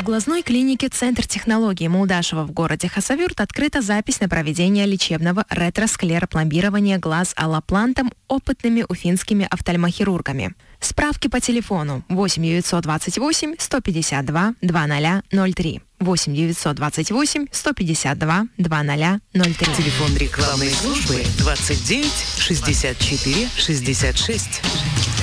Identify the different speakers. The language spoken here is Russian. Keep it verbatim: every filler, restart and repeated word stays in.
Speaker 1: глазной клинике «Центр технологий» Молдашева в городе Хасавюрт открыта запись на проведение лечебного ретросклеропломбирования глаз аллоплантом опытными уфимскими офтальмохирургами. Справки по телефону восемь девятьсот двадцать восемь сто пятьдесят два двадцать ноль три. восемь девятьсот двадцать восемь сто пятьдесят два двадцать ноль три.
Speaker 2: Телефон рекламной службы двадцать девять шестьдесят четыре шестьдесят шесть.